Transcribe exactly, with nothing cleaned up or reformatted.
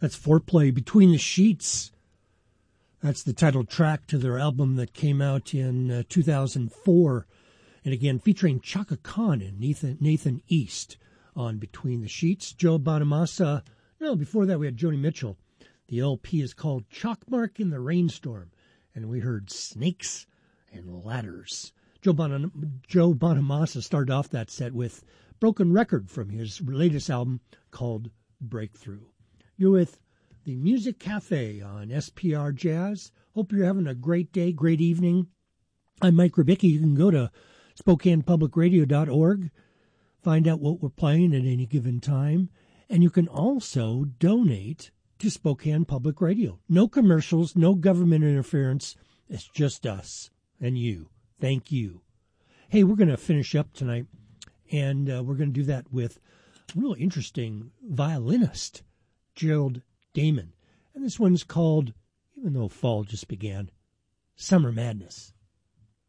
That's Foreplay, Between the Sheets. That's the title track to their album that came out in uh, two thousand four. And again, featuring Chaka Khan and Nathan, Nathan East on Between the Sheets. Joe Bonamassa. No, before that we had Joni Mitchell. The L P is called Chalkmark in the Rainstorm. And we heard Snakes and Ladders. Joe, Bon- Joe Bonamassa started off that set with Broken Record from his latest album called Breakthrough. You're with the Music Cafe on S P R Jazz. Hope you're having a great day, great evening. I'm Mike Ribicki. You can go to Spokane Public Radio dot org, find out what we're playing at any given time, and you can also donate to Spokane Public Radio. No commercials, no government interference. It's just us and you. Thank you. Hey, we're going to finish up tonight, and uh, we're going to do that with a really interesting violinist, Gerald Damon. And this one's called, even though fall just began, Summer Madness.